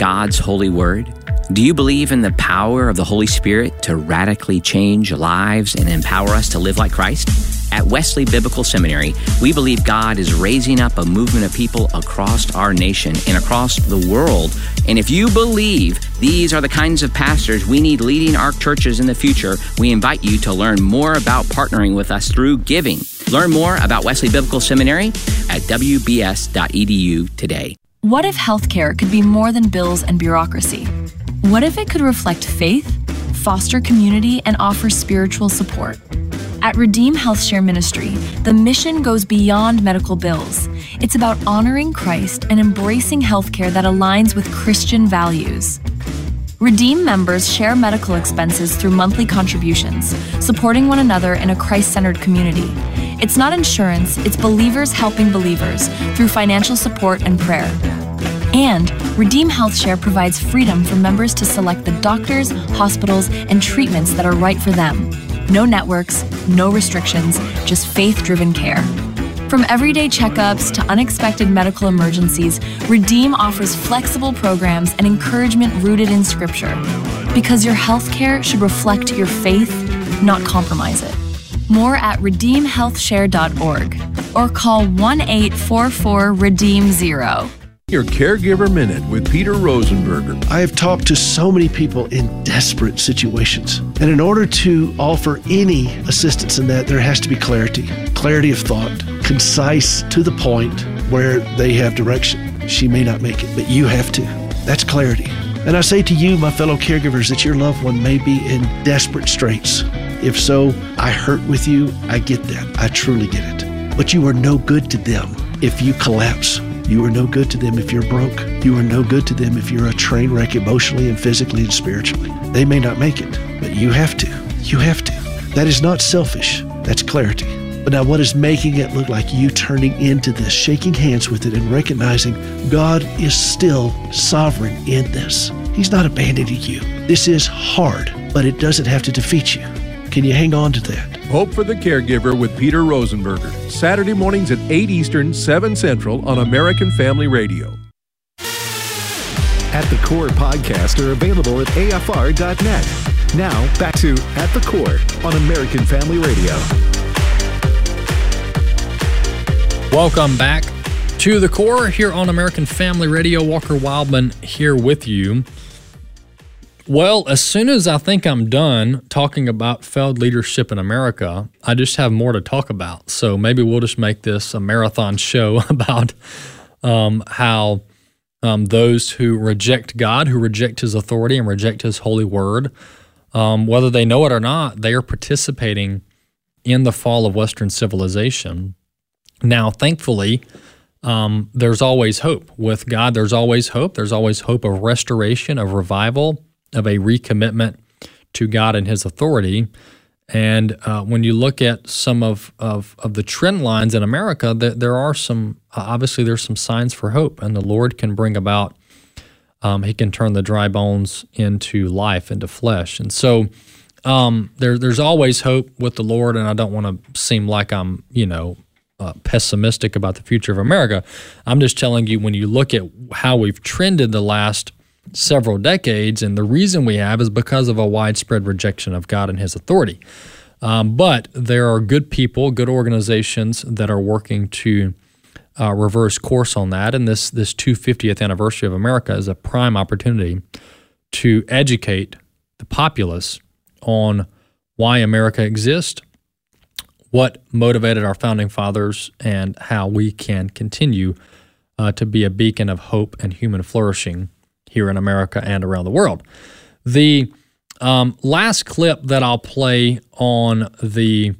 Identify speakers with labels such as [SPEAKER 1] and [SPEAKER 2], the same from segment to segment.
[SPEAKER 1] God's holy word? Do you believe in the power of the Holy Spirit to radically change lives and empower us to live like Christ? At Wesley Biblical Seminary, we believe God is raising up a movement of people across our nation and across the world. And if you believe these are the kinds of pastors we need leading our churches in the future, we invite you to learn more about partnering with us through giving. Learn more about Wesley Biblical Seminary at wbs.edu today.
[SPEAKER 2] What if healthcare could be more than bills and bureaucracy? What if it could reflect faith, foster community, and offer spiritual support? At Redeem HealthShare Ministry, the mission goes beyond medical bills. It's about honoring Christ and embracing healthcare that aligns with Christian values. Redeem members share medical expenses through monthly contributions, supporting one another in a Christ-centered community. It's not insurance, it's believers helping believers through financial support and prayer. And Redeem HealthShare provides freedom for members to select the doctors, hospitals, and treatments that are right for them. No networks, no restrictions, just faith-driven care. From everyday checkups to unexpected medical emergencies, Redeem offers flexible programs and encouragement rooted in Scripture. Because your healthcare should reflect your faith, not compromise it. More at redeemhealthshare.org or call 1-844-REDEEM-0.
[SPEAKER 3] Your Caregiver Minute with Peter Rosenberger.
[SPEAKER 4] I have talked to so many people in desperate situations. And in order to offer any assistance in that, there has to be clarity. Clarity of thought, concise to the point where they have direction. She may not make it, but you have to. That's clarity. And I say to you, my fellow caregivers, that your loved one may be in desperate straits. If so, I hurt with you. I get that. I truly get it. But you are no good to them if you collapse. You are no good to them if you're broke. You are no good to them if you're a train wreck emotionally and physically and spiritually. They may not make it, but you have to. You have to. That is not selfish. That's clarity. But now what is making it look like you turning into this, shaking hands with it and recognizing God is still sovereign in this. He's not abandoning you. This is hard, but it doesn't have to defeat you. Can you hang on to that?
[SPEAKER 3] Hope for the Caregiver with Peter Rosenberger. Saturday mornings at 8 Eastern, 7 Central on American Family Radio.
[SPEAKER 5] At the Core podcasts are available at afr.net. Now, back to At the Core on American Family Radio.
[SPEAKER 6] Welcome back to The Core here on American Family Radio. Walker Wildman here with you. Well, as soon as I think I'm done talking about failed leadership in America, I just have more to talk about. So maybe we'll just make this a marathon show about how those who reject God, who reject His authority and reject His holy word, whether they know it or not, they are participating in the fall of Western civilization. Now, thankfully, there's always hope. With God, there's always hope. There's always hope of restoration, of revival, of a recommitment to God and His authority. And when you look at some of the trend lines in America, there are some, obviously there's some signs for hope, and the Lord can bring about, He can turn the dry bones into life, into flesh. And so there's always hope with the Lord, and I don't want to seem like I'm, pessimistic about the future of America. I'm just telling you, when you look at how we've trended the last several decades, and the reason we have is because of a widespread rejection of God and His authority. But there are good people, good organizations that are working to reverse course on that, and this 250th anniversary of America is a prime opportunity to educate the populace on why America exists, what motivated our founding fathers, and how we can continue to be a beacon of hope and human flourishing here in America and around the world. The last clip that I'll play on the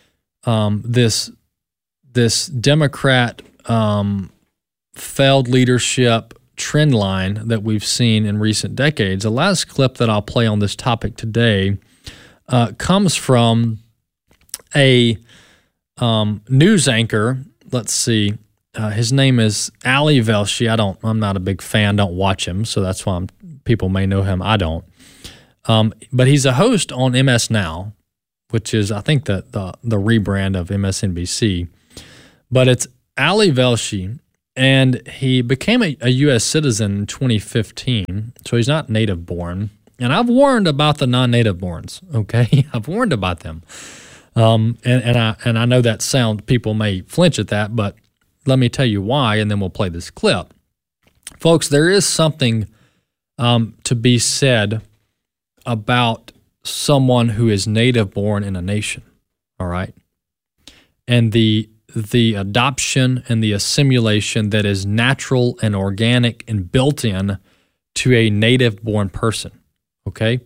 [SPEAKER 6] this Democrat failed leadership trend line that we've seen in recent decades. The last clip that I'll play on this topic today comes from a news anchor. Let's see. His name is Ali Velshi. I'm not a big fan. Don't watch him, so that's why people may know him. I don't. But he's a host on MS Now, which is, I think, the rebrand of MSNBC. But it's Ali Velshi, And he became a U.S. citizen in 2015, so he's not native born. And I've warned about the non-native borns, okay? I've warned about them. And I know that people may flinch at that, but let me tell you why, and then we'll play this clip. Folks, there is something to be said about someone who is native born in a nation, all right? And the adoption and the assimilation that is natural and organic and built in to a native born person, okay?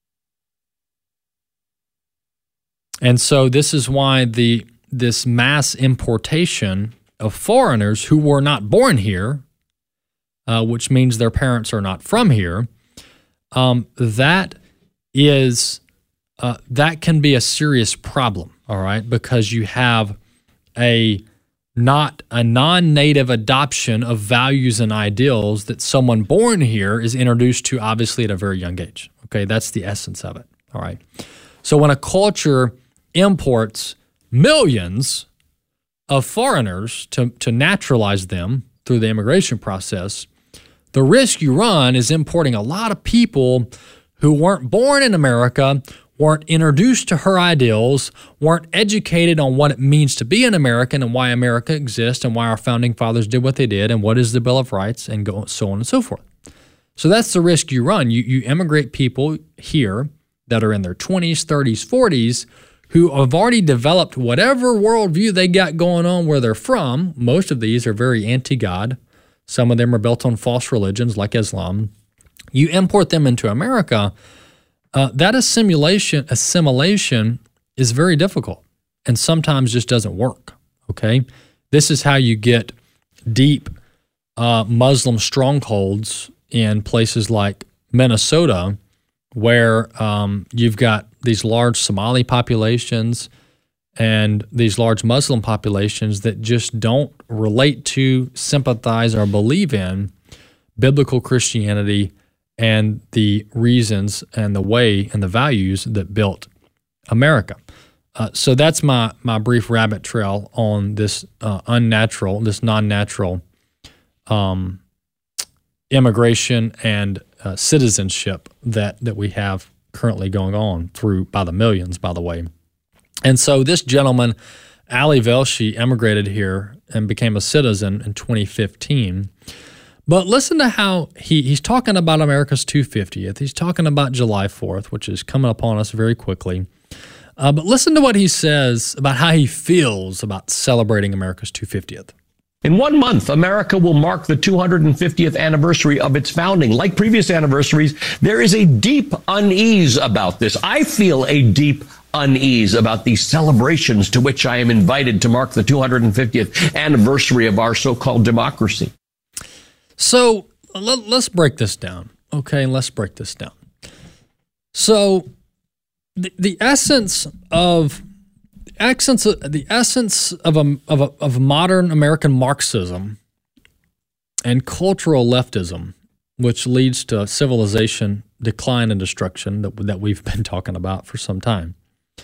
[SPEAKER 6] And so this is why this mass importation of foreigners who were not born here, which means their parents are not from here, that can be a serious problem, all right? Because you have a non-native adoption of values and ideals that someone born here is introduced to, obviously, at a very young age. Okay, that's the essence of it, all right? So when a culture imports millions of foreigners to naturalize them through the immigration process, the risk you run is importing a lot of people who weren't born in America, weren't introduced to her ideals, weren't educated on what it means to be an American and why America exists and why our founding fathers did what they did and what is the Bill of Rights and so on and so forth. So that's the risk you run. You immigrate people here that are in their 20s, 30s, 40s who have already developed whatever worldview they got going on where they're from. Most of these are very anti-God. Some of them are built on false religions like Islam. You import them into America, that assimilation is very difficult and sometimes just doesn't work, okay? This is how you get deep Muslim strongholds in places like Minnesota where you've got these large Somali populations and these large Muslim populations that just don't relate to, sympathize, or believe in biblical Christianity and the reasons and the way and the values that built America. So that's my brief rabbit trail on this non-natural immigration and citizenship that we have currently going on by the millions, by the way. And so this gentleman, Ali Velshi, immigrated here and became a citizen in 2015. But listen to how he's talking about America's 250th. He's talking about July 4th, which is coming upon us very quickly. But listen to what he says about how he feels about celebrating America's 250th.
[SPEAKER 7] In 1 month, America will mark the 250th anniversary of its founding. Like previous anniversaries, there is a deep unease about this. I feel a deep unease about these celebrations to which I am invited to mark the 250th anniversary of our so-called democracy.
[SPEAKER 6] So let's break this down, okay? Let's break this down. So the essence of modern American Marxism and cultural leftism, which leads to civilization decline and destruction that we've been talking about for some time.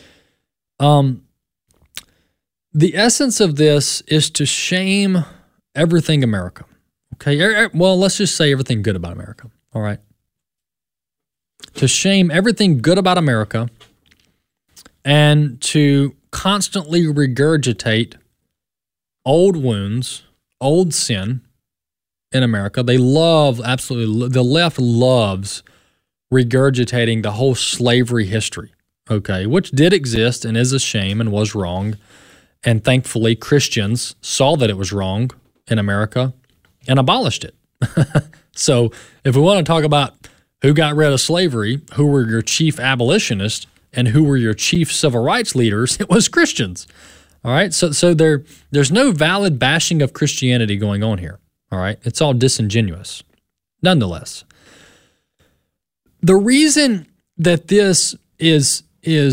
[SPEAKER 6] The essence of this is to shame everything America. Okay, well, let's just say everything good about America, all right? To shame everything good about America and to constantly regurgitate old wounds, old sin in America. The left loves regurgitating the whole slavery history, okay, which did exist and is a shame and was wrong. And thankfully, Christians saw that it was wrong in America and abolished it. So if we want to talk about who got rid of slavery, who were your chief abolitionists, and who were your chief civil rights leaders, it was Christians. All right? So there's no valid bashing of Christianity going on here. All right? It's all disingenuous. Nonetheless, the reason that this is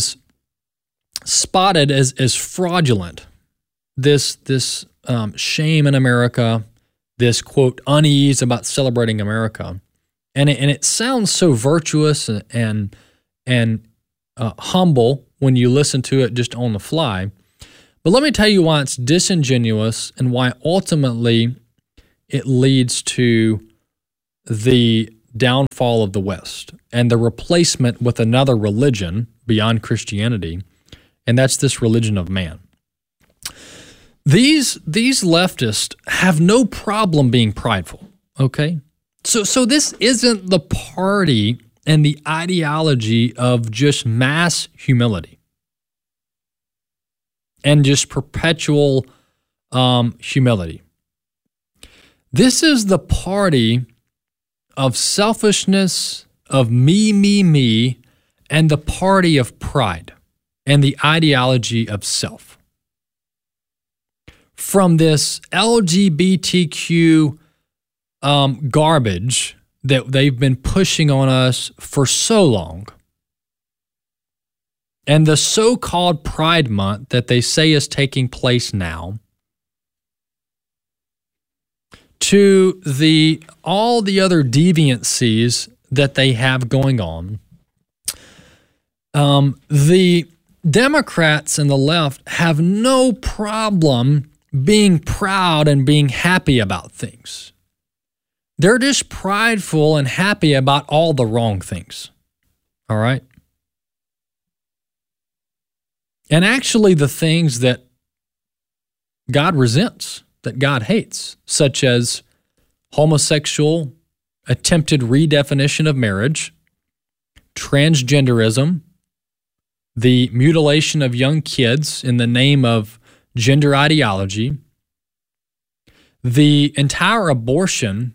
[SPEAKER 6] spotted as fraudulent, this shame in America, this, quote, unease about celebrating America, and it sounds so virtuous and humble when you listen to it just on the fly. But let me tell you why it's disingenuous and why ultimately it leads to the downfall of the West and the replacement with another religion beyond Christianity, and that's this religion of man. These leftists have no problem being prideful, okay? So this isn't the party and the ideology of just mass humility and just perpetual humility. This is the party of selfishness, of me, and the party of pride and the ideology of self. From this LGBTQ garbage that they've been pushing on us for so long, and the so-called Pride Month that they say is taking place now, to all the other deviancies that they have going on, the Democrats and the left have no problem being proud and being happy about things. They're just prideful and happy about all the wrong things. All right? And actually the things that God resents, that God hates, such as homosexual, attempted redefinition of marriage, transgenderism, the mutilation of young kids in the name of gender ideology, the entire abortion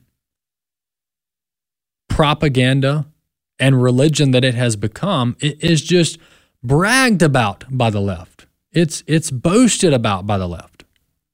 [SPEAKER 6] propaganda and religion that it has become, it is just bragged about by the left. It's boasted about by the left.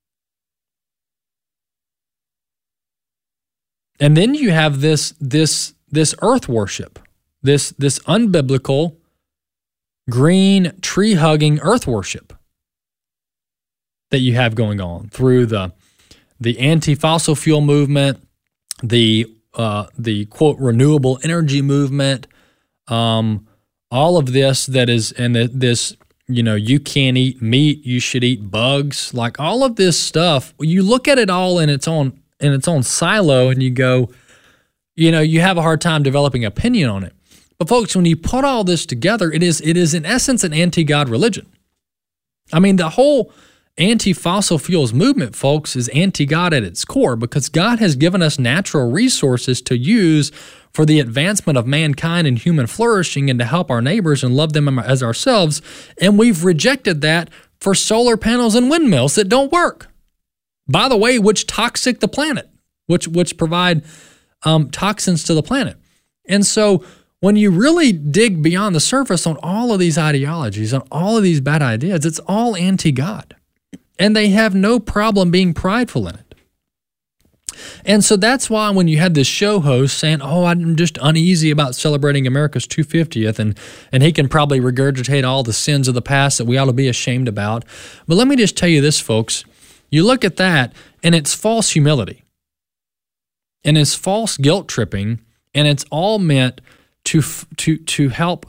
[SPEAKER 6] And then you have this earth worship, this unbiblical green tree hugging earth worship that you have going on through the anti-fossil fuel movement, the quote renewable energy movement, all of this that is, and this, you can't eat meat, you should eat bugs, like all of this stuff. You look at it all in its own silo, and you go, you have a hard time developing opinion on it. But folks, when you put all this together, it is in essence an anti-God religion. I mean, the whole anti-fossil fuels movement, folks, is anti-God at its core, because God has given us natural resources to use for the advancement of mankind and human flourishing and to help our neighbors and love them as ourselves. And we've rejected that for solar panels and windmills that don't work. By the way, which toxic the planet, which provide toxins to the planet. And so when you really dig beyond the surface on all of these ideologies, on all of these bad ideas, it's all anti-God. And they have no problem being prideful in it. And so that's why when you had this show host saying, I'm just uneasy about celebrating America's 250th, and he can probably regurgitate all the sins of the past that we ought to be ashamed about. But let me just tell you this, folks. You look at that, and it's false humility. And it's false guilt tripping, and it's all meant to help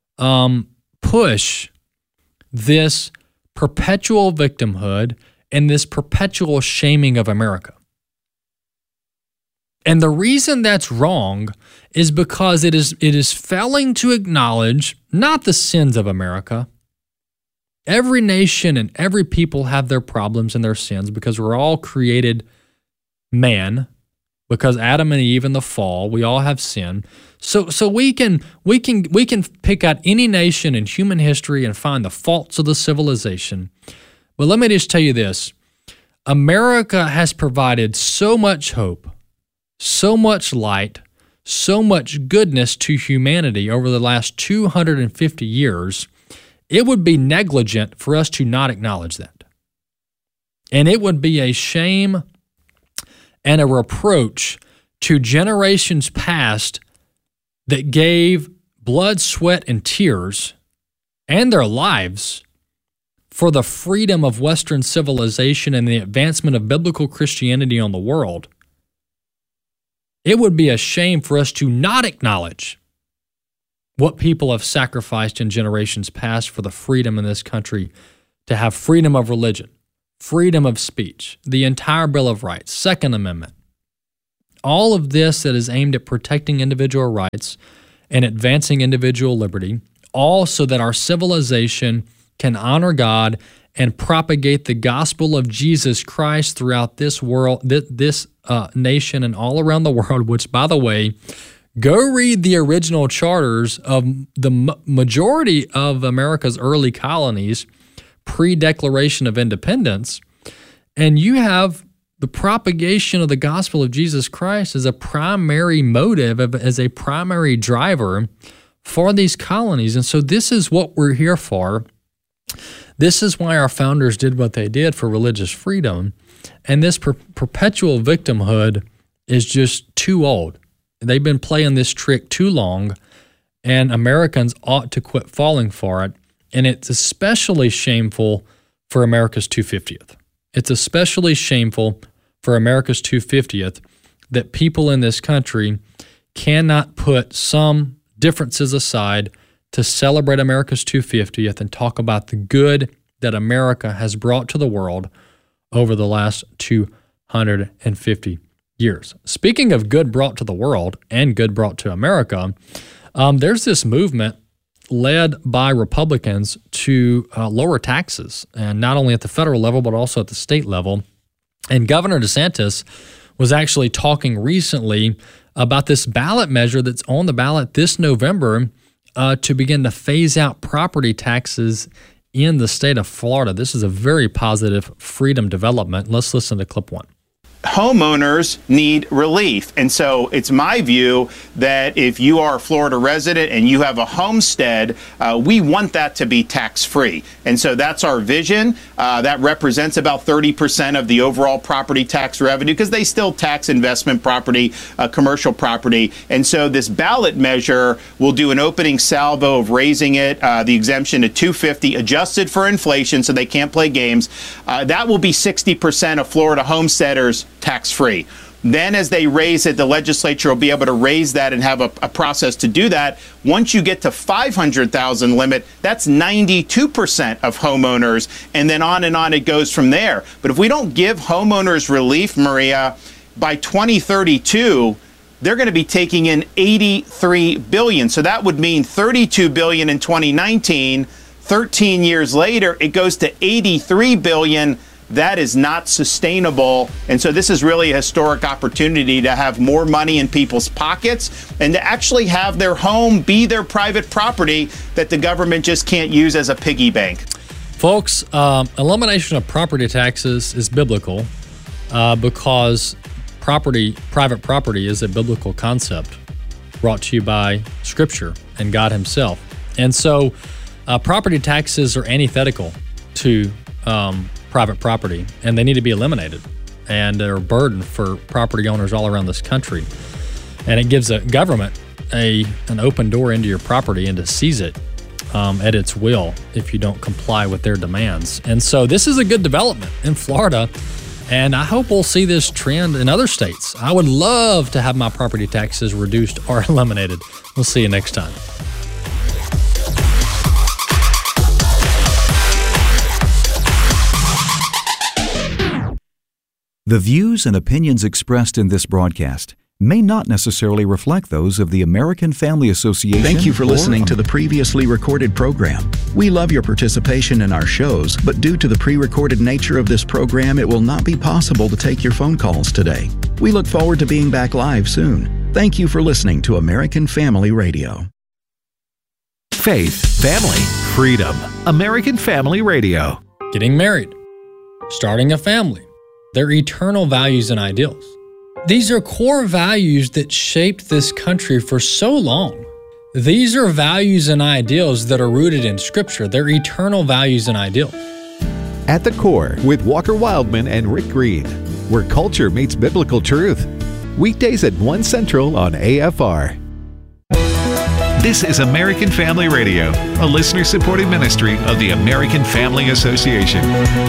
[SPEAKER 6] push this perpetual victimhood and this perpetual shaming of America. And the reason that's wrong is because it is failing to acknowledge not the sins of America. Every nation and every people have their problems and their sins because we're all created man, because Adam and Eve in the fall, we all have sin. So we can pick out any nation in human history and find the faults of the civilization. But let me just tell you this. America has provided so much hope, so much light, so much goodness to humanity over the last 250 years. It would be negligent for us to not acknowledge that. And it would be a shame and a reproach to generations past that gave blood, sweat, and tears and their lives for the freedom of Western civilization and the advancement of biblical Christianity on the world. It would be a shame for us to not acknowledge what people have sacrificed in generations past for the freedom in this country to have freedom of religion, freedom of speech, the entire Bill of Rights, Second Amendment, All of this that is aimed at protecting individual rights and advancing individual liberty, all so that our civilization can honor God and propagate the gospel of Jesus Christ throughout this world, this nation, and all around the world, which, by the way, go read the original charters of the majority of America's early colonies pre-Declaration of Independence, and you have the propagation of the gospel of Jesus Christ as a primary motive, as a primary driver for these colonies. And so this is what we're here for. This is why our founders did what they did for religious freedom. And this perpetual victimhood is just too old. They've been playing this trick too long, and Americans ought to quit falling for it. And it's especially shameful for America's 250th. It's especially shameful for America's 250th that people in this country cannot put some differences aside to celebrate America's 250th and talk about the good that America has brought to the world over the last 250 years. Speaking of good brought to the world and good brought to America, there's this movement led by Republicans to lower taxes, and not only at the federal level, but also at the state level. And Governor DeSantis was actually talking recently about this ballot measure that's on the ballot this November to begin to phase out property taxes in the state of Florida. This is a very positive freedom development. Let's listen to clip one.
[SPEAKER 8] Homeowners need relief. And so it's my view that if you are a Florida resident and you have a homestead, we want that to be tax-free. And so that's our vision. That represents about 30% of the overall property tax revenue, because they still tax investment property, commercial property. And so this ballot measure will do an opening salvo of raising it, the exemption to $250, adjusted for inflation, so they can't play games. That will be 60% of Florida homesteaders tax-free. Then as they raise it, the legislature will be able to raise that and have a process to do that. Once you get to 500,000 limit, that's 92% of homeowners, and then on it goes from there. But if we don't give homeowners relief, Maria, by 2032, they're going to be taking in $83 billion. So that would mean $32 billion in 2019. 13 years later, it goes to $83 billion. That is not sustainable. And so this is really a historic opportunity to have more money in people's pockets and to actually have their home be their private property that the government just can't use as a piggy bank.
[SPEAKER 6] Folks, elimination of property taxes is biblical because private property is a biblical concept brought to you by Scripture and God Himself. And so property taxes are antithetical to private property, and they need to be eliminated, and they're a burden for property owners all around this country. And it gives a government an open door into your property and to seize it at its will if you don't comply with their demands. And so this is a good development in Florida, and I hope we'll see this trend in other states. I would love to have my property taxes reduced or eliminated. We'll see you next time.
[SPEAKER 9] The views and opinions expressed in this broadcast may not necessarily reflect those of the American Family Association.
[SPEAKER 10] Thank you for listening to the previously recorded program. We love your participation in our shows, but due to the pre-recorded nature of this program, it will not be possible to take your phone calls today. We look forward to being back live soon. Thank you for listening to American Family Radio.
[SPEAKER 5] Faith, family, freedom. American Family Radio.
[SPEAKER 6] Getting married, starting a family. Their eternal values and ideals. These are core values that shaped this country for so long. These are values and ideals that are rooted in Scripture. They're eternal values and ideals.
[SPEAKER 5] At the Core with Walker Wildman and Rick Green, where culture meets biblical truth. Weekdays at 1 Central on AFR. This is American Family Radio, a listener-supported ministry of the American Family Association.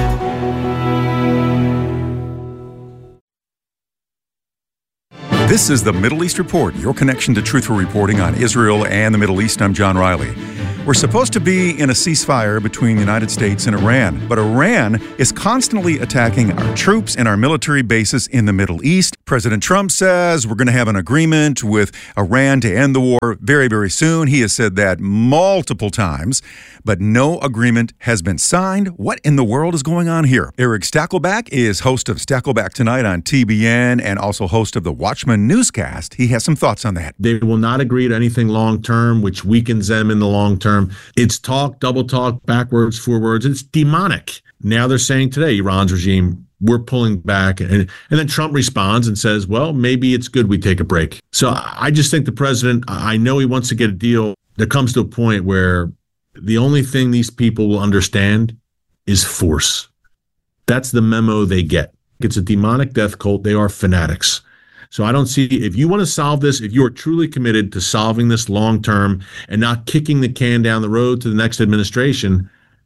[SPEAKER 11] This is the Middle East Report, your connection to truthful reporting on Israel and the Middle East. I'm John Riley. We're We're supposed to be in a ceasefire between the United States and Iran, but Iran is constantly attacking our troops and our military bases in the Middle East. President Trump says we're going to have an agreement with Iran to end the war very, very soon. He has said that multiple times, but no agreement has been signed. What in the world is going on here? Eric Stakelback is host of Stakelback Tonight on TBN and also host of the Watchman newscast. He has some thoughts on that.
[SPEAKER 12] They will not agree to anything long-term, which weakens them in the long term. It's talk, double talk, backwards, forwards. It's demonic. Now they're saying today, Iran's regime, we're pulling back. And then Trump responds and says, well, maybe it's good we take a break. So I just think the president, I know he wants to get a deal. There comes to a point where the only thing these people will understand is force. That's the memo they get. It's a demonic death cult. They are fanatics. So I don't see, if you want to solve this, if you are truly committed to solving this long term and not kicking the can down the road to the next administration,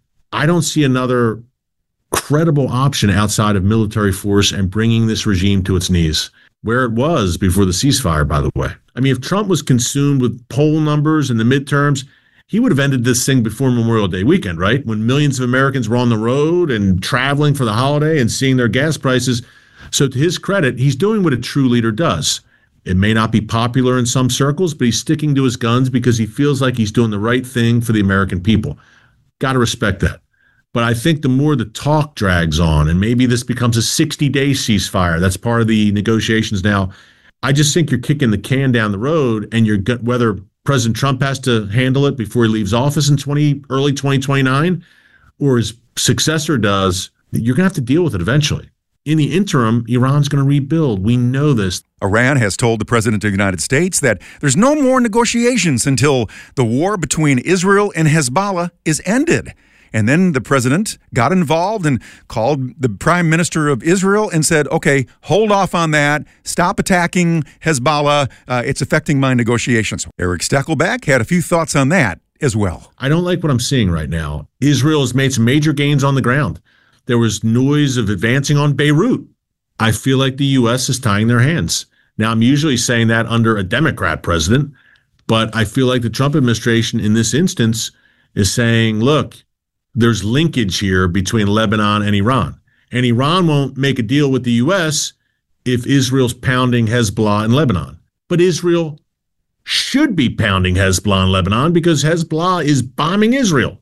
[SPEAKER 12] I don't see another credible option outside of military force and bringing this regime to its knees, where it was before the ceasefire, by the way. I mean, if Trump was consumed with poll numbers in the midterms, he would have ended this thing before Memorial Day weekend, right? When millions of Americans were on the road and traveling for the holiday and seeing their gas prices. So to his credit, he's doing what a true leader does. It may not be popular in some circles, but he's sticking to his guns because he feels like he's doing the right thing for the American people. Got to respect that. But I think the more the talk drags on, and maybe this becomes a 60-day ceasefire, that's part of the negotiations now, I just think you're kicking the can down the road, and whether President Trump has to handle it before he leaves office in early 2029, or his successor does, you're going to have to deal with it eventually. In the interim, Iran's going to rebuild. We know this.
[SPEAKER 11] Iran has told the President of the United States that there's no more negotiations until the war between Israel and Hezbollah is ended. And then the president got involved and called the prime minister of Israel and said, okay, hold off on that. Stop attacking Hezbollah. It's affecting my negotiations. Eric Stakelback had a few thoughts on that as well.
[SPEAKER 12] I don't like what I'm seeing right now. Israel has made some major gains on the ground. There was noise of advancing on Beirut. I feel like the U.S. is tying their hands. Now, I'm usually saying that under a Democrat president, but I feel like the Trump administration in this instance is saying, look, there's linkage here between Lebanon and Iran. And Iran won't make a deal with the U.S. if Israel's pounding Hezbollah in Lebanon. But Israel should be pounding Hezbollah in Lebanon because Hezbollah is bombing Israel.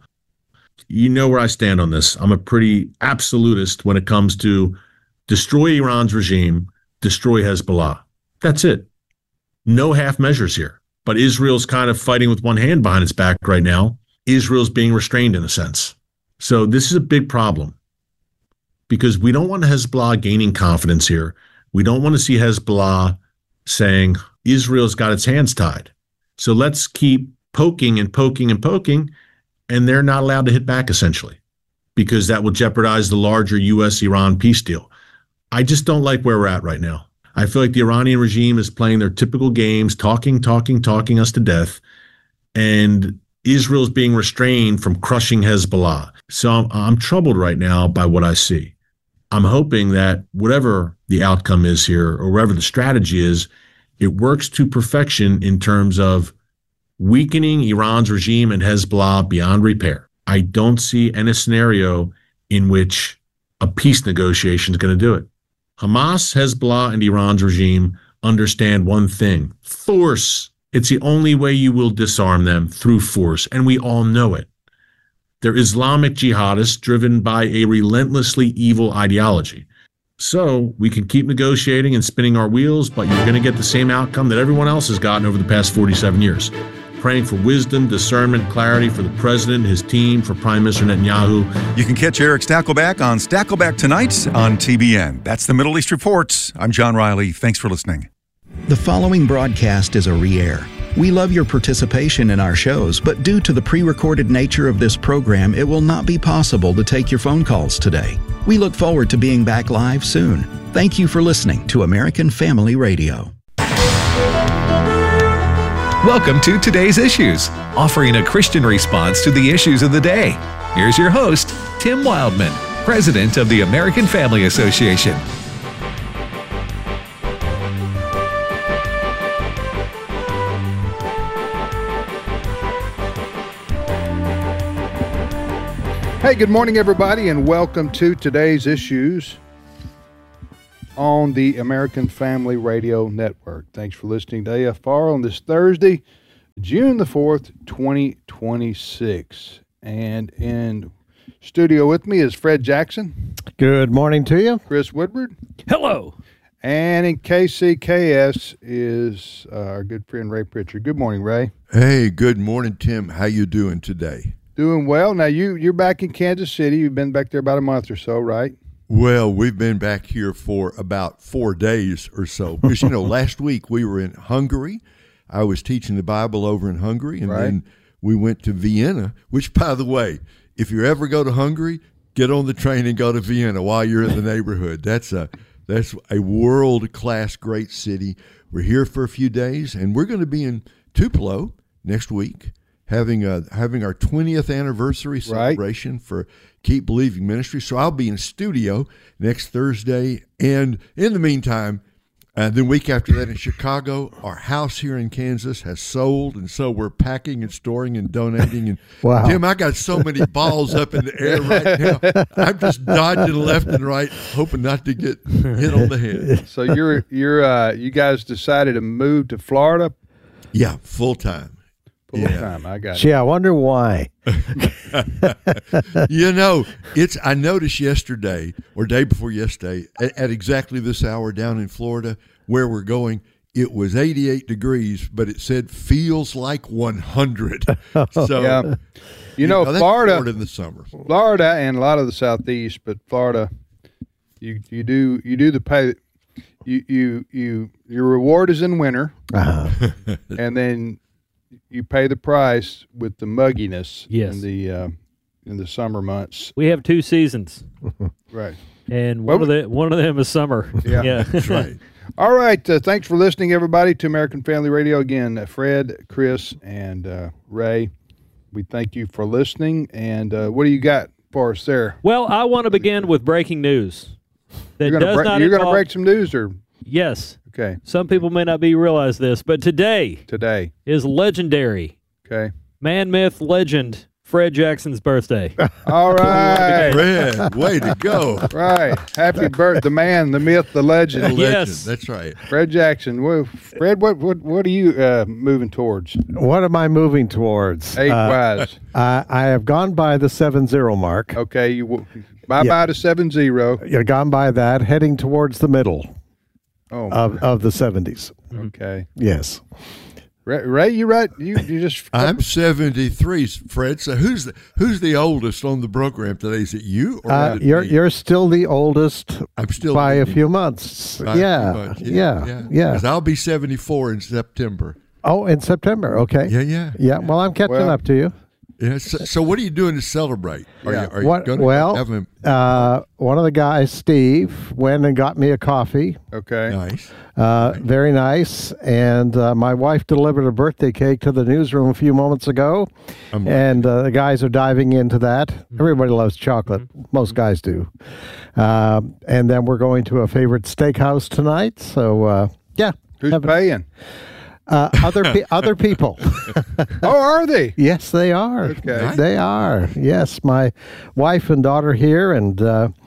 [SPEAKER 12] You know where I stand on this. I'm a pretty absolutist when it comes to destroy Iran's regime, destroy Hezbollah. That's it. No half measures here. But Israel's kind of fighting with one hand behind its back right now. Israel's being restrained in a sense. So this is a big problem because we don't want Hezbollah gaining confidence here. We don't want to see Hezbollah saying Israel's got its hands tied. So let's keep poking and poking and poking, and they're not allowed to hit back essentially because that will jeopardize the larger U.S.-Iran peace deal. I just don't like where we're at right now. I feel like the Iranian regime is playing their typical games, talking us to death, and Israel's being restrained from crushing Hezbollah. So I'm troubled right now by what I see. I'm hoping that whatever the outcome is here or whatever the strategy is, it works to perfection in terms of weakening Iran's regime and Hezbollah beyond repair. I don't see any scenario in which a peace negotiation is going to do it. Hamas, Hezbollah, and Iran's regime understand one thing: force. It's the only way you will disarm them, through force, and we all know it. They're Islamic jihadists driven by a relentlessly evil ideology. So we can keep negotiating and spinning our wheels, but you're going to get the same outcome that everyone else has gotten over the past 47 years. Praying for wisdom, discernment, clarity for the president, his team, for Prime Minister Netanyahu.
[SPEAKER 11] You can catch Eric Stakelback on Stakelback Tonight on TBN. That's the Middle East Report. I'm John Riley. Thanks for listening.
[SPEAKER 10] The following broadcast is a re-air. We love your participation in our shows, but due to the pre-recorded nature of this program, it will not be possible to take your phone calls today. We look forward to being back live soon. Thank you for listening to American Family Radio.
[SPEAKER 5] Welcome to Today's Issues, offering a Christian response to the issues of the day. Here's your host, Tim Wildman, President of the American Family Association.
[SPEAKER 13] Hey, good morning, everybody, and welcome to today's issues on the American Family Radio Network. Thanks for listening to AFR on this Thursday, June the 4th, 2026. And in studio with me is Fred Jackson.
[SPEAKER 14] Good morning to you.
[SPEAKER 13] Chris Woodward.
[SPEAKER 15] Hello.
[SPEAKER 13] And in KCKS is our good friend Ray Pritchard. Good morning, Ray.
[SPEAKER 16] Hey, good morning, Tim. How you doing today?
[SPEAKER 13] Doing well. Now, you're back in Kansas City. You've been back there about a month or so, right?
[SPEAKER 16] Well, we've been back here for about 4 days or so. Because, last week we were in Hungary. I was teaching the Bible over in Hungary, and then we went to Vienna, which, by the way, if you ever go to Hungary, get on the train and go to Vienna while you're in the neighborhood. That's a world-class great city. We're here for a few days, and we're going to be in Tupelo next week, having our 20th anniversary celebration for Keep Believing Ministry. So I'll be in studio next Thursday, and in the meantime, the week after that in Chicago, our house here in Kansas has sold, and so we're packing and storing and donating. And
[SPEAKER 14] wow.
[SPEAKER 16] Tim, I got so many balls up in the air right now. I'm just dodging left and right, hoping not to get hit on the head.
[SPEAKER 13] So you guys decided to move to Florida?
[SPEAKER 16] Yeah, full time.
[SPEAKER 13] Time, I got it.
[SPEAKER 14] Gee, I wonder why.
[SPEAKER 16] I noticed yesterday or day before yesterday at exactly this hour down in Florida where we're going, it was 88 degrees, but it said feels like 100. So,
[SPEAKER 13] Florida
[SPEAKER 16] in the summer.
[SPEAKER 13] Florida and a lot of the Southeast, but Florida, you do the pay. Your reward is in winter, and then you pay the price with the mugginess in the summer months.
[SPEAKER 15] We have 2 seasons,
[SPEAKER 13] right?
[SPEAKER 15] And one of them is summer.
[SPEAKER 13] Yeah.
[SPEAKER 16] That's right.
[SPEAKER 13] All right. Thanks for listening, everybody, to American Family Radio. Again, Fred, Chris, and Ray. We thank you for listening. And what do you got for us there?
[SPEAKER 15] Well, I want to begin with breaking news.
[SPEAKER 13] You're going to break some news, or
[SPEAKER 15] yes?
[SPEAKER 13] Okay.
[SPEAKER 15] Some people may not realize this, but today is legendary.
[SPEAKER 13] Okay.
[SPEAKER 15] Man, myth, legend, Fred Jackson's birthday.
[SPEAKER 13] All right.
[SPEAKER 16] Fred, way to go.
[SPEAKER 13] Right. Happy birthday, the man, the myth, the legend.
[SPEAKER 15] Yes.
[SPEAKER 16] That's right.
[SPEAKER 13] Fred Jackson. Well, Fred, what are you moving towards?
[SPEAKER 14] What am I moving towards?
[SPEAKER 13] Age-wise.
[SPEAKER 14] I have gone by the 7-0 mark.
[SPEAKER 13] Okay. Bye-bye to 7-0.
[SPEAKER 14] You've gone by that, heading towards the middle of the 70s.
[SPEAKER 13] Okay.
[SPEAKER 14] Yes.
[SPEAKER 13] Ray, you right? You just.
[SPEAKER 16] I'm 73, Fred. So who's the oldest on the program today? Is it you? Or
[SPEAKER 14] you're still the oldest.
[SPEAKER 16] I'm still
[SPEAKER 14] by a few months. Yeah.
[SPEAKER 16] 'Cause I'll be 74 in September.
[SPEAKER 14] Oh, in September. Okay.
[SPEAKER 16] Yeah.
[SPEAKER 14] Well, I'm catching up to you.
[SPEAKER 16] Yeah. So what are you doing to celebrate? Are you going to have him?
[SPEAKER 14] One of the guys, Steve, went and got me a coffee.
[SPEAKER 13] Okay.
[SPEAKER 16] Nice.
[SPEAKER 14] Very nice. And my wife delivered a birthday cake to the newsroom a few moments ago. And the guys are diving into that. Everybody loves chocolate. Most guys do. And then we're going to a favorite steakhouse tonight. So,
[SPEAKER 13] Who's paying?
[SPEAKER 14] Other people.
[SPEAKER 13] Oh, are they?
[SPEAKER 14] Yes, they are.
[SPEAKER 13] Okay.
[SPEAKER 14] They are. Yes, my wife and daughter here, and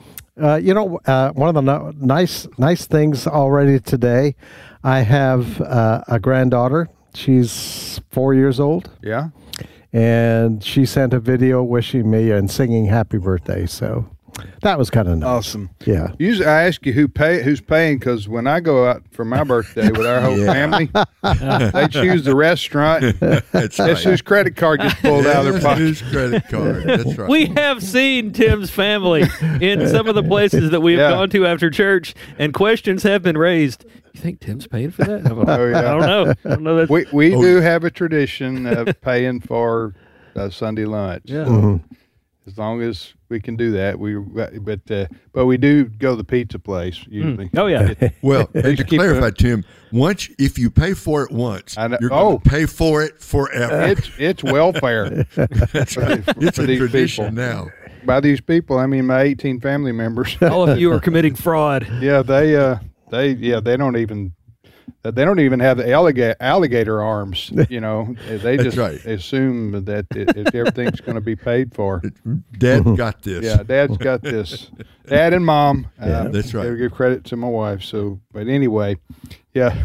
[SPEAKER 14] one of the nice things already today. I have a granddaughter. She's 4 years old.
[SPEAKER 13] Yeah.
[SPEAKER 14] And she sent a video wishing me and singing happy birthday. So that was kind of nice.
[SPEAKER 13] Awesome.
[SPEAKER 14] Yeah.
[SPEAKER 13] Usually I ask you who's paying, because when I go out for my birthday with our whole family, they choose the restaurant.
[SPEAKER 16] That's right.
[SPEAKER 13] Whose credit card gets pulled out of their pocket.
[SPEAKER 16] Whose credit card? That's right.
[SPEAKER 15] We have seen Tim's family in some of the places that we've gone to after church, and questions have been raised. You think Tim's paying for that? I don't know.
[SPEAKER 13] We do have a tradition of paying for Sunday lunch.
[SPEAKER 15] Yeah.
[SPEAKER 14] Mm-hmm.
[SPEAKER 13] As long as we can do that, but we do go to the pizza place usually.
[SPEAKER 15] Oh yeah.
[SPEAKER 16] Well, and to clarify, Tim, if you pay for it once, you're going to pay for it forever.
[SPEAKER 13] It's welfare.
[SPEAKER 16] That's right. It's a tradition now.
[SPEAKER 13] By these people, I mean my 18 family members.
[SPEAKER 15] All of you are committing fraud.
[SPEAKER 13] Yeah, they don't even. They don't even have the alligator arms. You know, they just assume that everything's going to be paid for.
[SPEAKER 16] Dad got this.
[SPEAKER 13] Yeah, Dad's got this. Dad and Mom.
[SPEAKER 16] That's right.
[SPEAKER 13] I give credit to my wife. So, but anyway, yeah,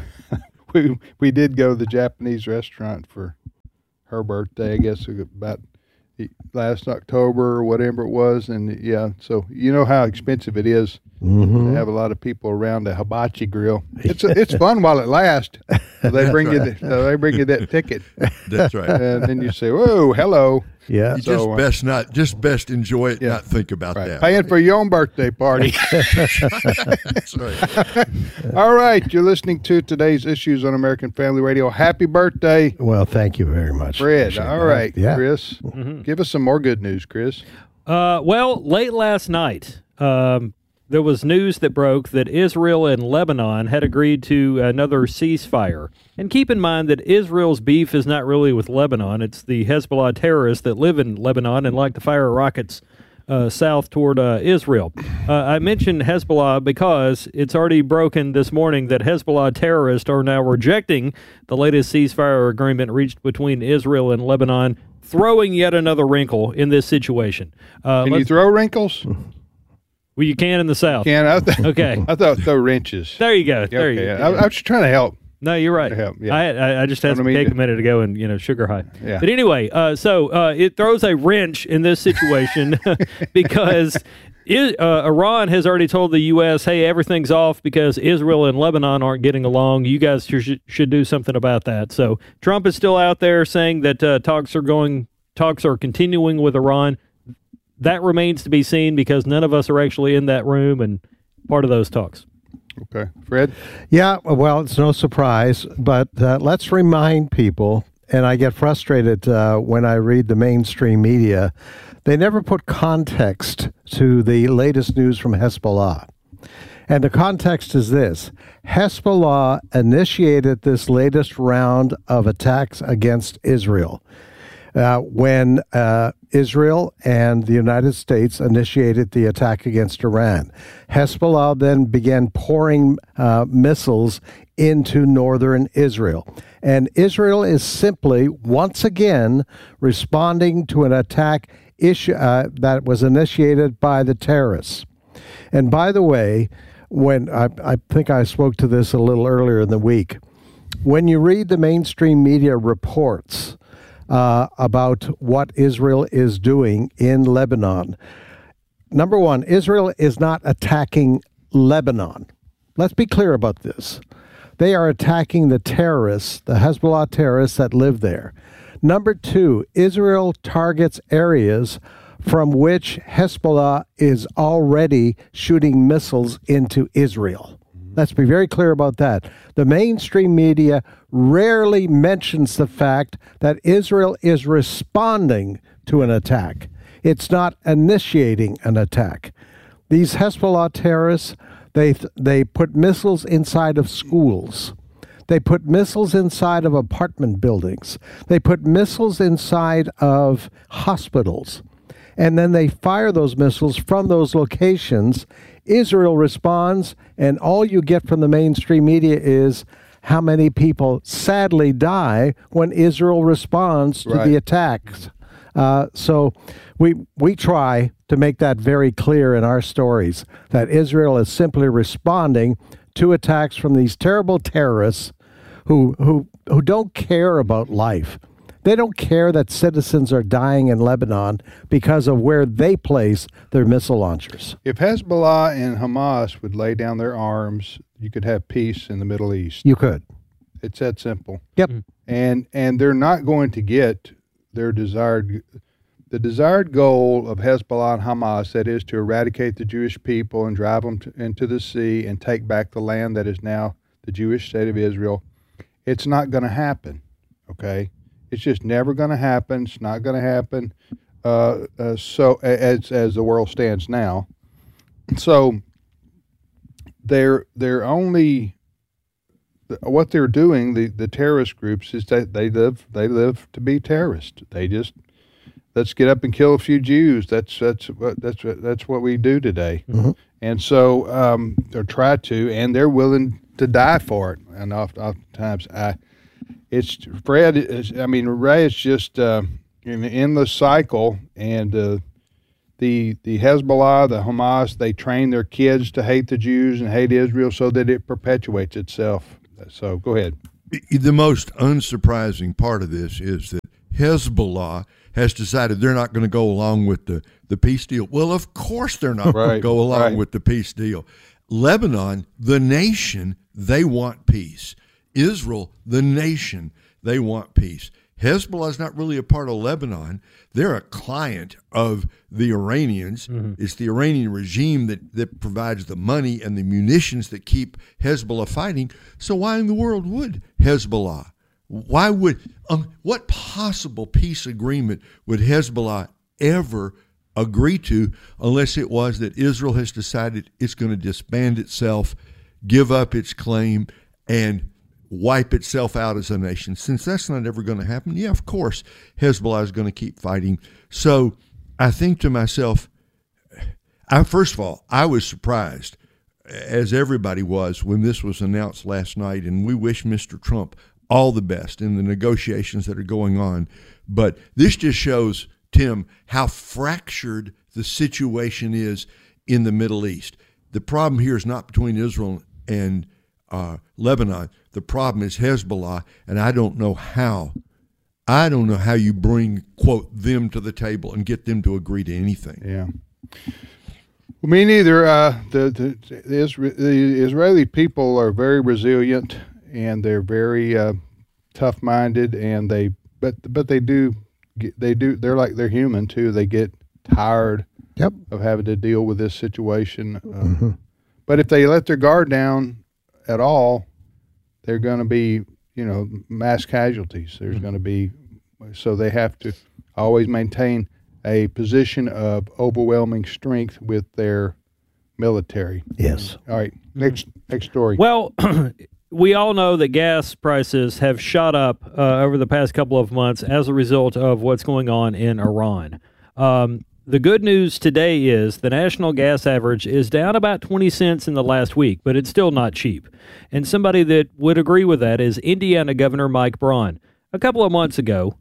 [SPEAKER 13] we did go to the Japanese restaurant for her birthday. I guess about last October or whatever it was, and so you know how expensive it is to have a lot of people around a hibachi grill. It's fun while it lasts. So they bring you that ticket.
[SPEAKER 16] That's right.
[SPEAKER 13] And then you say, "Whoa, hello."
[SPEAKER 14] Yeah.
[SPEAKER 16] You just best enjoy it, not think about that.
[SPEAKER 13] Paying for your own birthday party.
[SPEAKER 16] That's right.
[SPEAKER 13] All right, you're listening to today's Issues on American Family Radio. Happy birthday.
[SPEAKER 14] Well, thank you very much.
[SPEAKER 13] Fred. All right,
[SPEAKER 14] yeah.
[SPEAKER 13] Chris. Give us some more good news, Chris.
[SPEAKER 15] Well, late last night, there was news that broke that Israel and Lebanon had agreed to another ceasefire. And keep in mind that Israel's beef is not really with Lebanon. It's the Hezbollah terrorists that live in Lebanon and like to fire rockets south toward Israel. I mentioned Hezbollah because it's already broken this morning that Hezbollah terrorists are now rejecting the latest ceasefire agreement reached between Israel and Lebanon, throwing yet another wrinkle in this situation.
[SPEAKER 13] Can you throw wrinkles?
[SPEAKER 15] Well, you can in the South.
[SPEAKER 13] Okay.
[SPEAKER 15] I
[SPEAKER 13] thought throw wrenches.
[SPEAKER 15] There you go. There you go.
[SPEAKER 13] I was just trying to help.
[SPEAKER 15] No, you're right.
[SPEAKER 13] Help. Yeah.
[SPEAKER 15] I just had some cake a minute ago and sugar high.
[SPEAKER 13] Yeah.
[SPEAKER 15] But anyway, so it throws a wrench in this situation because Iran has already told the U.S., hey, everything's off because Israel and Lebanon aren't getting along. You guys should do something about that. So Trump is still out there saying that talks are continuing with Iran. That remains to be seen because none of us are actually in that room and part of those talks.
[SPEAKER 13] Okay. Fred?
[SPEAKER 14] Yeah, well, it's no surprise, but let's remind people, and I get frustrated when I read the mainstream media, they never put context to the latest news from Hezbollah. And the context is this. Hezbollah initiated this latest round of attacks against Israel. When Israel and the United States initiated the attack against Iran. Hezbollah then began pouring missiles into northern Israel. And Israel is simply, once again, responding to an attack that was initiated by the terrorists. And by the way, when I think I spoke to this a little earlier in the week, when you read the mainstream media reports about what Israel is doing in Lebanon. Number one, Israel is not attacking Lebanon. Let's be clear about this. They are attacking the terrorists, the Hezbollah terrorists that live there. Number two, Israel targets areas from which Hezbollah is already shooting missiles into Israel. Let's be very clear about that. The mainstream media rarely mentions the fact that Israel is responding to an attack. It's not initiating an attack. These Hezbollah terrorists, they put missiles inside of schools. They put missiles inside of apartment buildings. They put missiles inside of hospitals. And then they fire those missiles from those locations. Israel responds, and all you get from the mainstream media is how many people sadly die when Israel responds to the attacks. So we try to make that very clear in our stories, that Israel is simply responding to attacks from these terrible terrorists who don't care about life. They don't care that citizens are dying in Lebanon because of where they place their missile launchers.
[SPEAKER 13] If Hezbollah and Hamas would lay down their arms, you could have peace in the Middle East.
[SPEAKER 14] You could.
[SPEAKER 13] It's that simple.
[SPEAKER 14] Yep.
[SPEAKER 13] And they're not going to get the desired goal of Hezbollah and Hamas, that is to eradicate the Jewish people and drive them into the sea and take back the land that is now the Jewish state of Israel. It's not going to happen, okay? It's just never going to happen. It's not going to happen. So as the world stands now, so they're only what they're doing. The terrorist groups is that they live to be terrorists. They just let's get up and kill a few Jews. That's what we do today. Mm-hmm. And so they'll try to, and they're willing to die for it. And oftentimes, Ray is just in the cycle, and the Hezbollah, the Hamas, they train their kids to hate the Jews and hate Israel so that it perpetuates itself. So go ahead.
[SPEAKER 16] The most unsurprising part of this is that Hezbollah has decided they're not going to go along with the peace deal. Well, of course they're not going to go along with the peace deal. Lebanon, the nation, they want peace. Israel, the nation, they want peace. Hezbollah is not really a part of Lebanon. They're a client of the Iranians. Mm-hmm. It's the Iranian regime that provides the money and the munitions that keep Hezbollah fighting. So why in the world would Hezbollah? Why would what possible peace agreement would Hezbollah ever agree to unless it was that Israel has decided it's going to disband itself, give up its claim, and wipe itself out as a nation? Since that's not ever going to happen, yeah, of course, Hezbollah is going to keep fighting. So I think to myself, first of all, I was surprised, as everybody was, when this was announced last night, and we wish Mr. Trump all the best in the negotiations that are going on. But this just shows, Tim, how fractured the situation is in the Middle East. The problem here is not between Israel and Lebanon. The problem is Hezbollah, and I don't know how you bring, quote, them to the table and get them to agree to anything.
[SPEAKER 13] Yeah. Well, me neither. The Israeli people are very resilient, and they're very tough-minded, and they're human too. They get tired of having to deal with this situation. But if they let their guard down at all, they're going to be, mass casualties. There's going to be, so they have to always maintain a position of overwhelming strength with their military.
[SPEAKER 14] Yes.
[SPEAKER 13] All right. Next story.
[SPEAKER 15] Well, we all know that gas prices have shot up over the past couple of months as a result of what's going on in Iran. The good news today is the national gas average is down about 20 cents in the last week, but it's still not cheap. And somebody that would agree with that is Indiana Governor Mike Braun. A couple of months ago,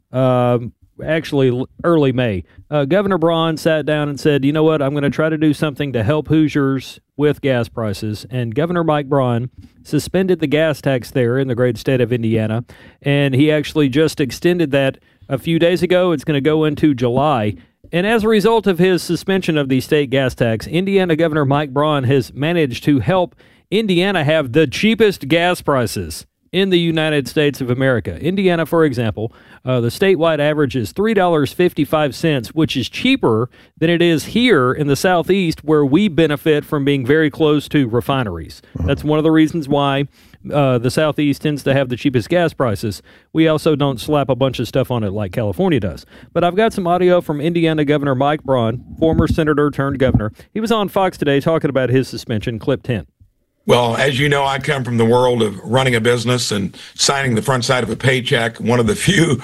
[SPEAKER 15] actually early May, Governor Braun sat down and said, you know what, I'm going to try to do something to help Hoosiers with gas prices. And Governor Mike Braun suspended the gas tax there in the great state of Indiana. And he actually just extended that a few days ago. It's going to go into July. And as a result of his suspension of the state gas tax, Indiana Governor Mike Braun has managed to help Indiana have the cheapest gas prices in the United States of America. Indiana, for example, the statewide average is $3.55, which is cheaper than it is here in the Southeast, where we benefit from being very close to refineries. That's one of the reasons why the Southeast tends to have the cheapest gas prices. We also don't slap a bunch of stuff on it like California does. But I've got some audio from Indiana Governor Mike Braun, former senator turned governor. He was on Fox today talking about his suspension. Clip 10.
[SPEAKER 17] Well, as you know, I come from the world of running a business and signing the front side of a paycheck. One of the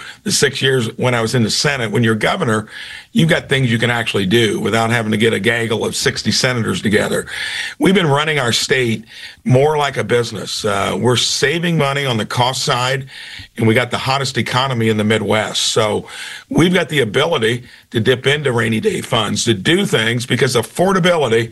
[SPEAKER 17] 6 years when I was in the Senate, when you're governor, you've got things you can actually do without having to get a gaggle of 60 senators together. We've been running our state more like a business. We're saving money on the cost side, and we got the hottest economy in the Midwest. So we've got the ability to dip into rainy day funds to do things because affordability,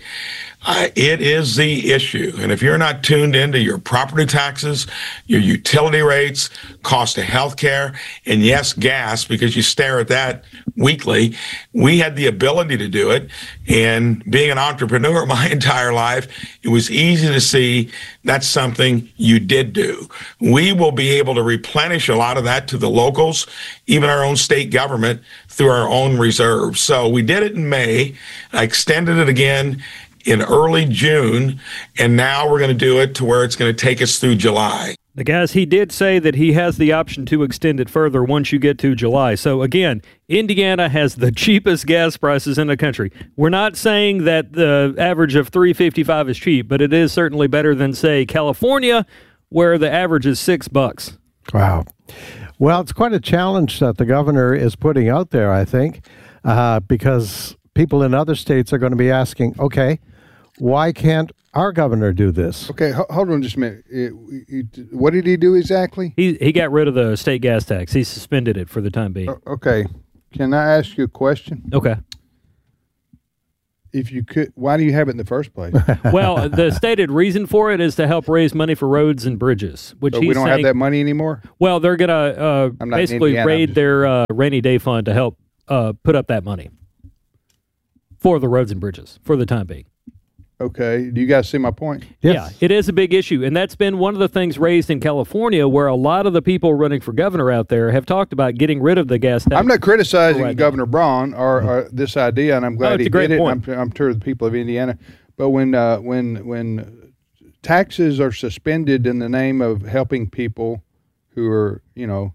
[SPEAKER 17] it is the issue. And if you're not tuned into your property taxes, your utility rates, cost of health care, and yes, gas, because you stare at that weekly, we had the ability to do it. And being an entrepreneur my entire life, it was easy to see that's something you did do. We will be able to replenish a lot of that to the locals, even our own state government, through our own reserves. So we did it in May. I extended it again in early June, and now we're going to do it to where it's going to take us through July.
[SPEAKER 15] The guys, he did say that he has the option to extend it further once you get to July. So again, Indiana has the cheapest gas prices in the country. We're not saying that the average of $3.55 is cheap, but it is certainly better than, say, California, where the average is $6.
[SPEAKER 14] Wow. Well, it's quite a challenge that the governor is putting out there, I think, because people in other states are going to be asking, okay, why can't our governor do this.
[SPEAKER 13] Okay, hold on just a minute. What did he do exactly?
[SPEAKER 15] He got rid of the state gas tax. He suspended it for the time being.
[SPEAKER 13] Okay. Can I ask you a question?
[SPEAKER 15] Okay.
[SPEAKER 13] If you could, why do you have it in the first place?
[SPEAKER 15] Well, the stated reason for it is to help raise money for roads and bridges, which
[SPEAKER 13] so we don't have that money anymore?
[SPEAKER 15] Well, they're going to basically raid their rainy day fund to help put up that money for the roads and bridges for the time being.
[SPEAKER 13] Okay. Do you guys see my point?
[SPEAKER 14] Yes.
[SPEAKER 15] Yeah, it is a big issue. And that's been one of the things raised in California, where a lot of the people running for governor out there have talked about getting rid of the gas tax.
[SPEAKER 13] I'm not criticizing Governor Braun or this idea, and I'm glad he did it. I'm sure the people of Indiana. But when taxes are suspended in the name of helping people who are, who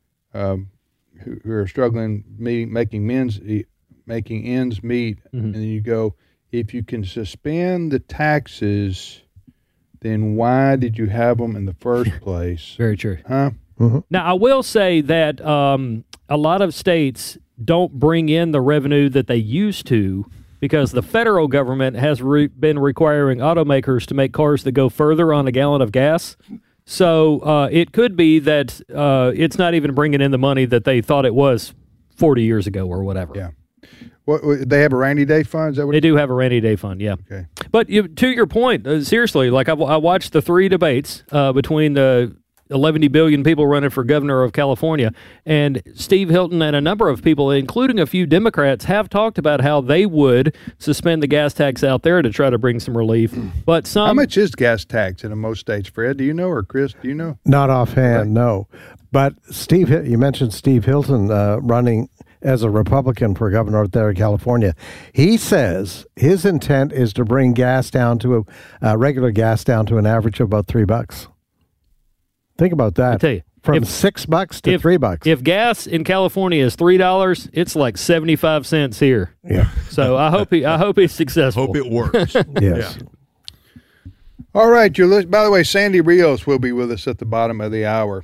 [SPEAKER 13] are struggling, making ends meet, and then you go, if you can suspend the taxes, then why did you have them in the first place?
[SPEAKER 15] Very true.
[SPEAKER 13] Huh?
[SPEAKER 14] Mm-hmm.
[SPEAKER 15] Now, I will say that a lot of states don't bring in the revenue that they used to because the federal government has been requiring automakers to make cars that go further on a gallon of gas. So it could be that it's not even bringing in the money that they thought it was 40 years ago or whatever.
[SPEAKER 13] Yeah. What, they have a rainy day fund? Is that what
[SPEAKER 15] they do have a rainy day fund, yeah.
[SPEAKER 13] Okay.
[SPEAKER 15] But to your point, seriously, like I watched the 3 debates between the 11 billion people running for governor of California, and Steve Hilton and a number of people, including a few Democrats, have talked about how they would suspend the gas tax out there to try to bring some relief. But
[SPEAKER 13] how much is gas tax in most states, Fred? Do you know, or Chris, do you know?
[SPEAKER 14] Not offhand, no. But Steve, you mentioned Steve Hilton running as a Republican for governor out there in California. He says his intent is to bring gas down to regular gas down to an average of about $3. Think about that.
[SPEAKER 15] I tell you,
[SPEAKER 14] from $6 to $3.
[SPEAKER 15] If gas in California is $3, it's like 75 cents here.
[SPEAKER 14] Yeah.
[SPEAKER 15] So I hope he's successful.
[SPEAKER 16] Hope it works.
[SPEAKER 14] Yes.
[SPEAKER 16] Yeah.
[SPEAKER 13] All right, by the way, Sandy Rios will be with us at the bottom of the hour.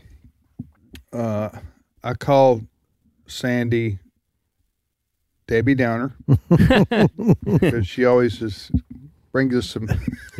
[SPEAKER 13] I called Sandy Debbie Downer because she always brings us some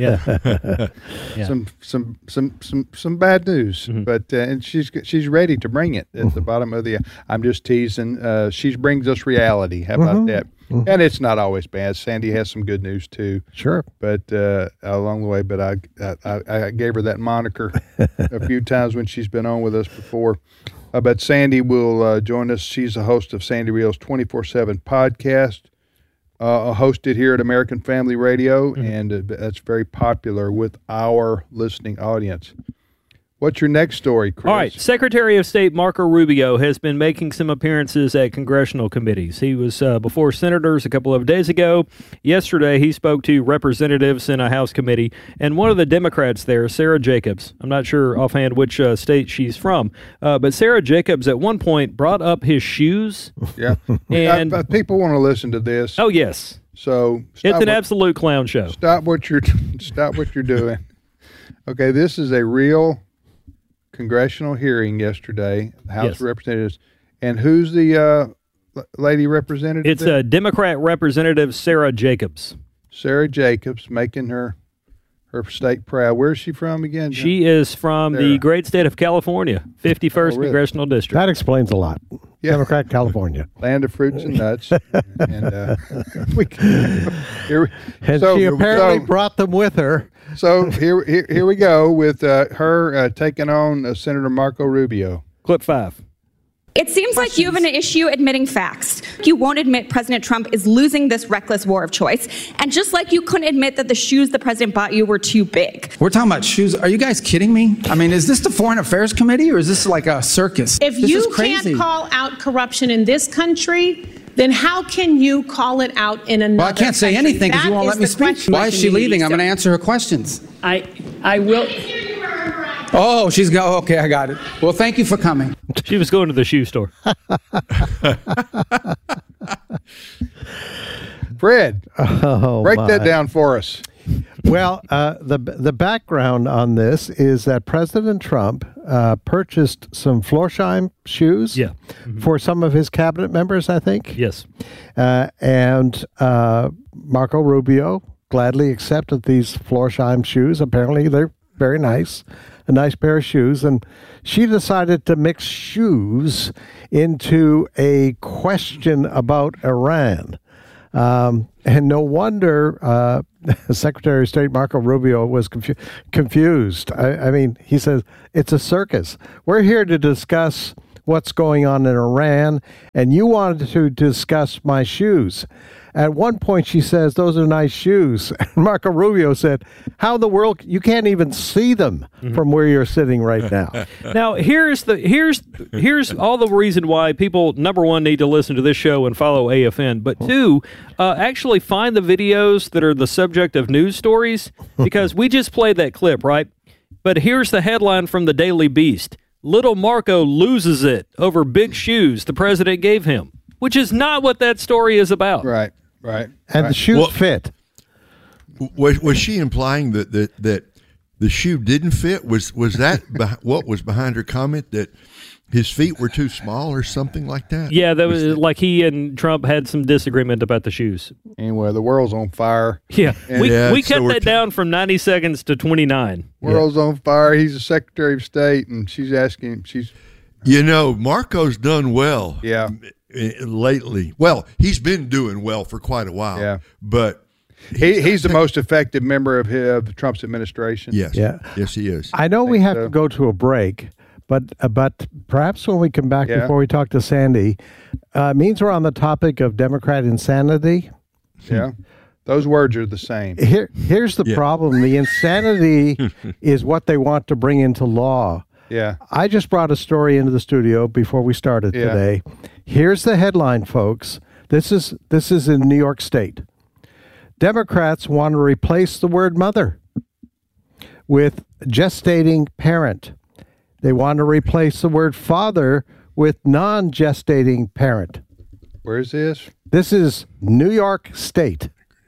[SPEAKER 13] some bad news, but and she's ready to bring it at the bottom of the. I'm just teasing. She brings us reality. How about that? And it's not always bad. Sandy has some good news too.
[SPEAKER 14] Sure,
[SPEAKER 13] but along the way, but I gave her that moniker a few times when she's been on with us before. But Sandy will join us. She's the host of Sandy Rios 24/7 podcast, hosted here at American Family Radio, and that's very popular with our listening audience. What's your next story, Chris?
[SPEAKER 15] All right. Secretary of State Marco Rubio has been making some appearances at congressional committees. He was before senators a couple of days ago. Yesterday, he spoke to representatives in a House committee, and one of the Democrats there, Sarah Jacobs, I'm not sure offhand which state she's from, but Sarah Jacobs at one point brought up his shoes.
[SPEAKER 13] Yeah.
[SPEAKER 15] And
[SPEAKER 13] people want to listen to this.
[SPEAKER 15] Oh, yes.
[SPEAKER 13] So
[SPEAKER 15] it's an absolute clown show.
[SPEAKER 13] Stop what you're doing. Okay, this is a real congressional hearing yesterday, the House of Representatives. And who's the lady representative?
[SPEAKER 15] It's a Democrat Representative Sarah Jacobs.
[SPEAKER 13] Sarah Jacobs making her state proud. Where's she from again?
[SPEAKER 15] She is from the great state of California, 51st Congressional District.
[SPEAKER 14] That explains a lot. Yeah. Democrat California.
[SPEAKER 13] Land of fruits and nuts. And
[SPEAKER 14] she apparently brought them with her.
[SPEAKER 13] So here we go with her taking on Senator Marco Rubio.
[SPEAKER 15] Clip 5.
[SPEAKER 18] It seems like you have an issue admitting facts. You won't admit President Trump is losing this reckless war of choice. And just like you couldn't admit that the shoes the president bought you were too big.
[SPEAKER 19] We're talking about shoes. Are you guys kidding me? I mean, is this the Foreign Affairs Committee or is this like a circus?
[SPEAKER 20] If you can't call out corruption in this country, then how can you call it out in another
[SPEAKER 19] Well, I can't say
[SPEAKER 20] country?
[SPEAKER 19] anything because you won't let me speak. Why is she leaving? I'm going to answer her questions.
[SPEAKER 20] I will.
[SPEAKER 19] Oh, she's go. Okay, I got it. Well, thank you for coming.
[SPEAKER 15] She was going to the shoe store.
[SPEAKER 13] Fred, break that down for us.
[SPEAKER 14] Well, the background on this is that President Trump purchased some Florsheim shoes for some of his cabinet members, I think.
[SPEAKER 15] Yes.
[SPEAKER 14] And Marco Rubio gladly accepted these Florsheim shoes. Apparently, they're very nice, a nice pair of shoes. And she decided to mix shoes into a question about Iran. And no wonder Secretary of State Marco Rubio was confused. I mean, he says, it's a circus. We're here to discuss what's going on in Iran, and you wanted to discuss my shoes. At one point, she says, those are nice shoes. And Marco Rubio said, how in the world, you can't even see them from where you're sitting right now.
[SPEAKER 15] Now, here's all the reason why people, number one, need to listen to this show and follow AFN, but two, actually find the videos that are the subject of news stories, because we just played that clip, right? But here's the headline from the Daily Beast. Little Marco loses it over big shoes the president gave him, which is not what that story is about.
[SPEAKER 13] Right.
[SPEAKER 14] And the shoes fit.
[SPEAKER 16] Was she implying that the shoe didn't fit? Was that what was behind her comment, that his feet were too small or something like that?
[SPEAKER 15] Yeah, that was like he and Trump had some disagreement about the shoes.
[SPEAKER 13] Anyway, the world's on fire.
[SPEAKER 15] Yeah, we cut that down from 90 seconds to 29.
[SPEAKER 13] World's on fire. He's the Secretary of State, and she's asking.
[SPEAKER 16] Marco's done well.
[SPEAKER 13] Yeah.
[SPEAKER 16] Lately. Well, he's been doing well for quite a while.
[SPEAKER 13] Yeah.
[SPEAKER 16] But
[SPEAKER 13] he's the most effective member of Trump's administration.
[SPEAKER 16] Yes.
[SPEAKER 14] Yeah.
[SPEAKER 16] Yes, he is.
[SPEAKER 14] I know we have to go to a break, but perhaps when we come back before we talk to Sandy, means we're on the topic of Democrat insanity.
[SPEAKER 13] Yeah. Those words are the same.
[SPEAKER 14] Here's the problem. The insanity is what they want to bring into law.
[SPEAKER 13] Yeah.
[SPEAKER 14] I just brought a story into the studio before we started today. Here's the headline, folks. This is in New York State. Democrats want to replace the word mother with gestating parent. They want to replace the word father with non-gestating parent.
[SPEAKER 13] Where is this?
[SPEAKER 14] This is New York State.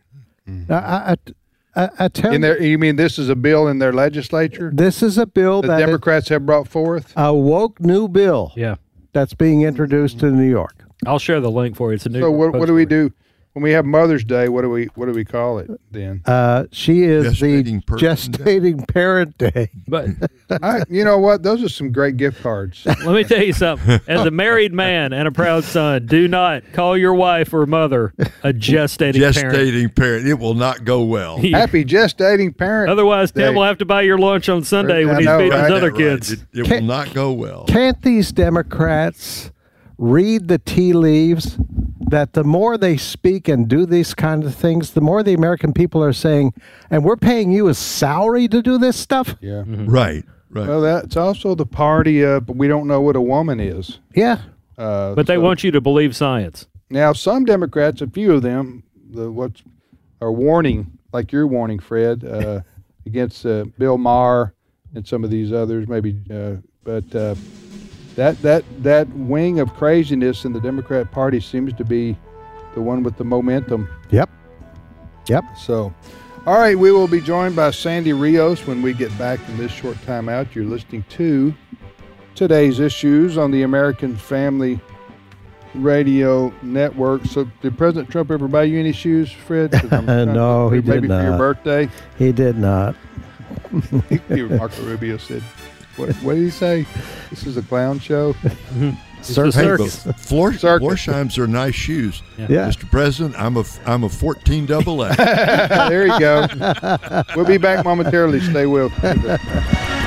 [SPEAKER 13] You mean this is a bill in their legislature?
[SPEAKER 14] This is a bill that
[SPEAKER 13] Democrats have brought forth?
[SPEAKER 14] A woke new bill.
[SPEAKER 15] Yeah.
[SPEAKER 14] That's being introduced to New York.
[SPEAKER 15] I'll share the link for you. It's a new.
[SPEAKER 13] So what do we do when we have Mother's Day? What do we call it then?
[SPEAKER 14] She is gestating parent day.
[SPEAKER 15] But
[SPEAKER 13] you know what? Those are some great gift cards.
[SPEAKER 15] Let me tell you something. As a married man and a proud son, do not call your wife or mother a gestating parent.
[SPEAKER 16] It will not go well.
[SPEAKER 13] Happy gestating parent.
[SPEAKER 15] Otherwise, Tim will have to buy your lunch on Sunday when he's feeding his other kids.
[SPEAKER 16] It will not go well.
[SPEAKER 14] Can't these Democrats read the tea leaves, that the more they speak and do these kind of things, the more the American people are saying, and we're paying you a salary to do this stuff?
[SPEAKER 13] Yeah.
[SPEAKER 16] Mm-hmm. Right.
[SPEAKER 13] Well, that's also the party of we don't know what a woman is.
[SPEAKER 14] Yeah.
[SPEAKER 15] But they want you to believe science.
[SPEAKER 13] Now, some Democrats, a few of them, are warning, like you're warning, Fred, against Bill Maher and some of these others, maybe, but that wing of craziness in the Democrat Party seems to be the one with the momentum.
[SPEAKER 14] Yep.
[SPEAKER 13] So, all right, we will be joined by Sandy Rios when we get back from this short time out. You're listening to Today's Issues on the American Family Radio Network. So, did President Trump ever buy you any shoes, Fred?
[SPEAKER 14] No, he did not.
[SPEAKER 13] Maybe for your birthday?
[SPEAKER 14] He did not.
[SPEAKER 13] Marco Rubio said, What did he say? This is a clown show?
[SPEAKER 14] Circus.
[SPEAKER 16] Florsheims are nice shoes.
[SPEAKER 14] Yeah.
[SPEAKER 16] Mr. President, I'm a 14 AA.
[SPEAKER 13] There you go. We'll be back momentarily. Stay with us.